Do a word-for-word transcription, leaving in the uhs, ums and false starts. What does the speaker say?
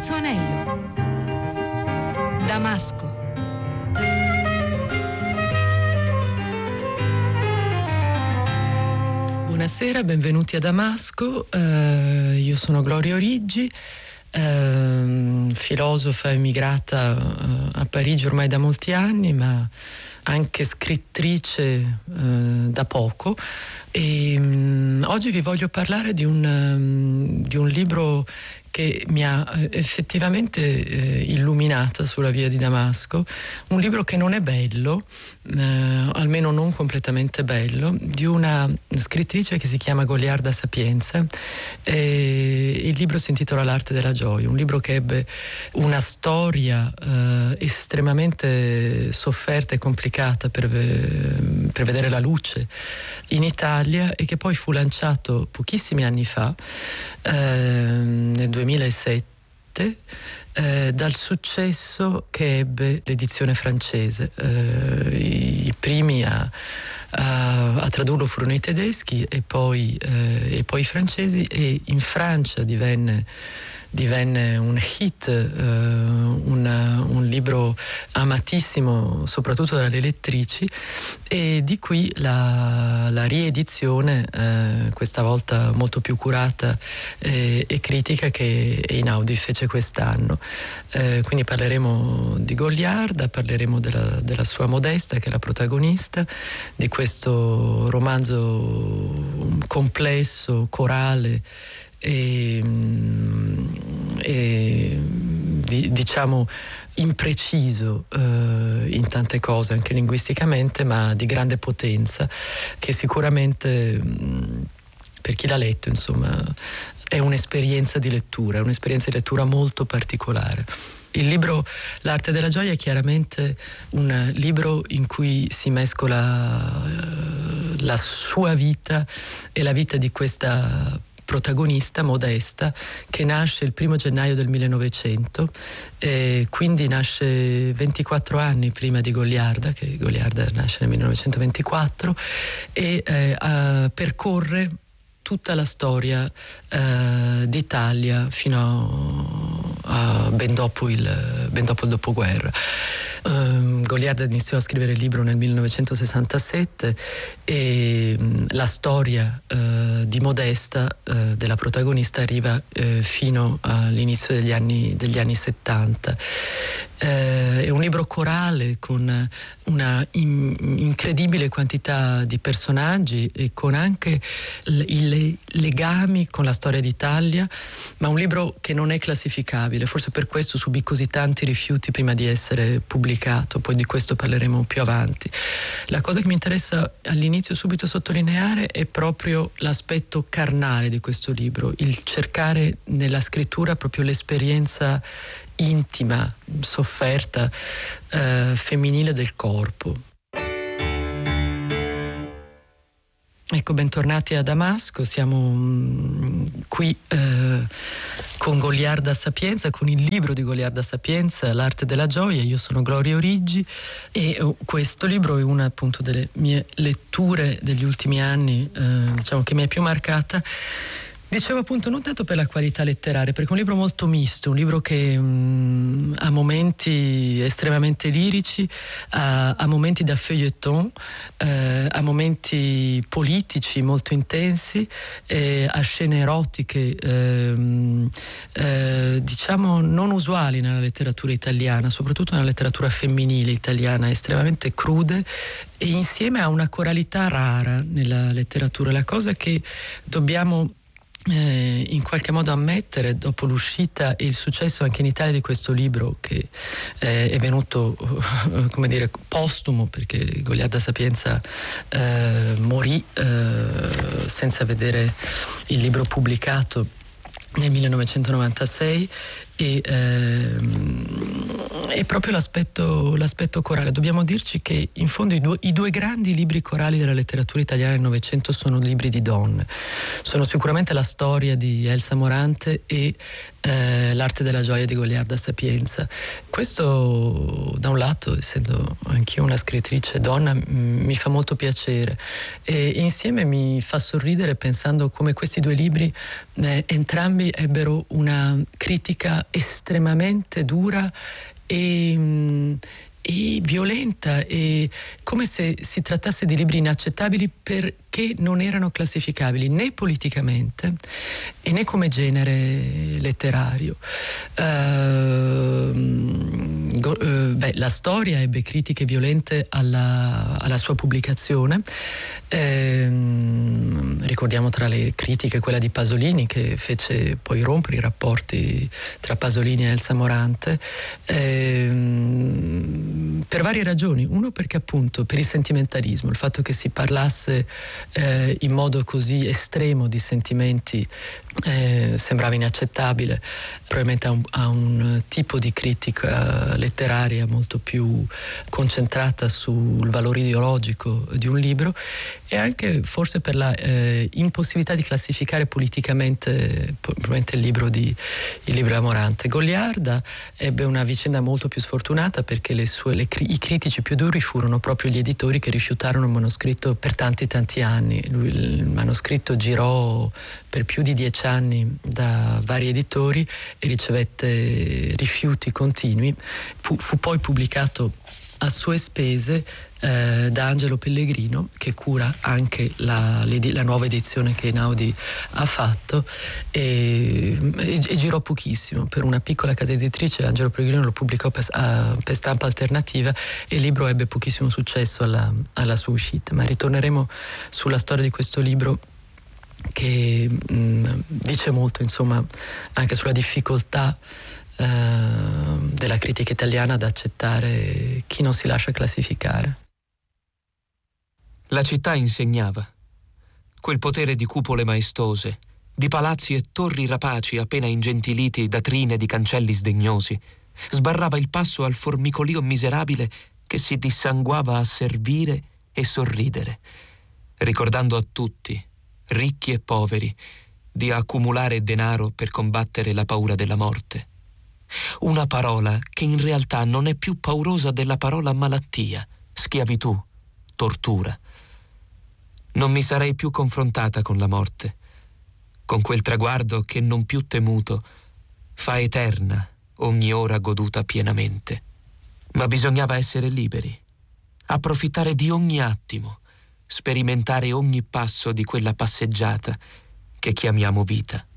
Terzo anello. Damasco. Buonasera, benvenuti a Damasco. Uh, io sono Gloria Origgi, uh, filosofa emigrata uh, a Parigi ormai da molti anni, ma anche scrittrice uh, da poco. E um, oggi vi voglio parlare di un, um, di un libro che mi ha effettivamente eh, illuminata sulla via di Damasco, un libro che non è bello, eh, almeno non completamente bello, di una scrittrice che si chiama Goliarda Sapienza. E il libro si intitola L'arte della gioia, un libro che ebbe una storia eh, estremamente sofferta e complicata per, per vedere la luce in Italia e che poi fu lanciato pochissimi anni fa, eh, nel duemilasette, eh, dal successo che ebbe l'edizione francese. Eh, i, i primi a, a, a tradurlo furono i tedeschi e poi, eh, e poi i francesi, e in Francia divenne divenne un hit, eh, un, un libro amatissimo soprattutto dalle lettrici, e di qui la, la riedizione, eh, questa volta molto più curata eh, e critica, che Einaudi fece quest'anno. Eh, quindi parleremo di Goliarda, parleremo della, della sua Modesta, che è la protagonista di questo romanzo complesso, corale e, e di, diciamo impreciso eh, in tante cose, anche linguisticamente, ma di grande potenza, che sicuramente mh, per chi l'ha letto, insomma, è un'esperienza di lettura, un'esperienza di lettura molto particolare. Il libro L'arte della gioia è chiaramente un libro in cui si mescola eh, la sua vita e la vita di questa protagonista, Modesta, che nasce il primo gennaio del millenovecento, e quindi nasce ventiquattro anni prima di Goliarda, che Goliarda nasce nel millenovecentoventiquattro, e eh, a, percorre tutta la storia eh, d'Italia fino a, a ben dopo il, ben dopo il dopoguerra. Um, Goliarda iniziò a scrivere il libro nel millenovecentosessantasette e um, la storia uh, di Modesta, uh, della protagonista, arriva uh, fino all'inizio degli anni, degli anni settanta. Uh, è un libro corale con una in, incredibile quantità di personaggi e con anche l- i legami con la storia d'Italia, ma un libro che non è classificabile, forse per questo subì così tanti rifiuti prima di essere pubblicato. Poi di questo parleremo più avanti. La cosa che mi interessa all'inizio subito sottolineare è proprio l'aspetto carnale di questo libro, il cercare nella scrittura proprio l'esperienza intima, sofferta, eh, femminile del corpo. Ecco, bentornati a Damasco, siamo mh, qui eh, con Goliarda Sapienza, con il libro di Goliarda Sapienza, L'arte della gioia. Io sono Gloria Origgi e uh, questo libro è una appunto delle mie letture degli ultimi anni, eh, diciamo che mi è più marcata. Dicevo appunto non tanto per la qualità letteraria, perché è un libro molto misto, un libro che mh, ha momenti estremamente lirici, ha, ha momenti da feuilleton, eh, ha momenti politici molto intensi, eh, ha scene erotiche, eh, eh, diciamo non usuali nella letteratura italiana, soprattutto nella letteratura femminile italiana, estremamente crude, e insieme a una coralità rara nella letteratura. La cosa che dobbiamo Eh, in qualche modo ammettere dopo l'uscita e il successo anche in Italia di questo libro, che eh, è venuto eh, come dire postumo, perché Goliarda Sapienza eh, morì eh, senza vedere il libro pubblicato nel millenovecentonovantasei, e, ehm, è proprio l'aspetto, l'aspetto corale. Dobbiamo dirci che in fondo i due, i due grandi libri corali della letteratura italiana del Novecento sono libri di donne. Sono sicuramente la storia di Elsa Morante e eh, l'arte della gioia di Goliarda Sapienza. Questo da un lato, essendo anch'io una scrittrice donna, m- mi fa molto piacere e insieme mi fa sorridere pensando come questi due libri eh, entrambi ebbero una critica estremamente dura e, e violenta, e come se si trattasse di libri inaccettabili perché non erano classificabili né politicamente e né come genere letterario. Uh, go, uh, beh, la storia ebbe critiche violente alla, alla sua pubblicazione. Uh, ricordiamo tra le critiche quella di Pasolini, che fece poi rompere i rapporti tra Pasolini e Elsa Morante, uh, per varie ragioni. Uno, perché appunto per il sentimentalismo, il fatto che si parlasse eh, in modo così estremo di sentimenti eh, sembrava inaccettabile, probabilmente a un, a un tipo di critica letteraria molto più concentrata sul valore ideologico di un libro, e anche forse per la eh, impossibilità di classificare politicamente probabilmente il libro di il libro di Morante. Goliarda ebbe una vicenda molto più sfortunata, perché le sue, le, i critici più duri furono proprio gli editori che rifiutarono il manoscritto per tanti tanti anni. Lui, il manoscritto girò per più di dieci anni da vari editori e ricevette rifiuti continui. Fu, fu poi pubblicato a sue spese eh, da Angelo Pellegrino, che cura anche la, la nuova edizione che Einaudi ha fatto, e, e, e girò pochissimo. Per una piccola casa editrice Angelo Pellegrino lo pubblicò per, a, per Stampa Alternativa, e il libro ebbe pochissimo successo alla, alla sua uscita. Ma ritorneremo sulla storia di questo libro, che mh, dice molto, insomma, anche sulla difficoltà uh, della critica italiana ad accettare chi non si lascia classificare. La città insegnava. Quel potere di cupole maestose, di palazzi e torri rapaci appena ingentiliti da trine di cancelli sdegnosi, sbarrava il passo al formicolio miserabile che si dissanguava a servire e sorridere, ricordando a tutti, ricchi e poveri, di accumulare denaro per combattere la paura della morte. Una parola che in realtà non è più paurosa della parola malattia, schiavitù, tortura. Non mi sarei più confrontata con la morte, con quel traguardo che non più temuto fa eterna ogni ora goduta pienamente. Ma bisognava essere liberi, approfittare di ogni attimo, sperimentare ogni passo di quella passeggiata che chiamiamo vita.